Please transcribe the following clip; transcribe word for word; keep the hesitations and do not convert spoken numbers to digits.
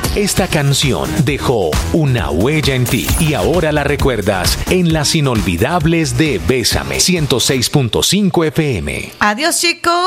Esta canción dejó una huella en ti y ahora la recuerdas en las inolvidables de Bésame ciento seis punto cinco F M. Adiós, chicos.